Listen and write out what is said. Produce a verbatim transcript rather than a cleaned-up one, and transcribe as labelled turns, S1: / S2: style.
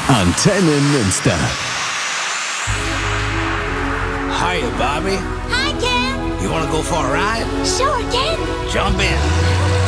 S1: Antenne Münster.
S2: Hiya, Bobby.
S3: Hi, Ken.
S2: You want to go for a ride?
S3: Sure, Ken.
S2: Jump in.